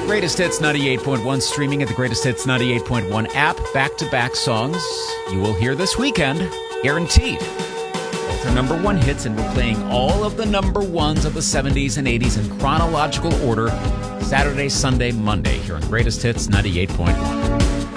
Greatest Hits 98.1, streaming at the Greatest Hits 98.1 app. Back-to-back songs you will hear this weekend, guaranteed. Both are number one hits, and we're playing all of the number ones of the 70s and 80s in chronological order, Saturday, Sunday, Monday, here on Greatest Hits 98.1.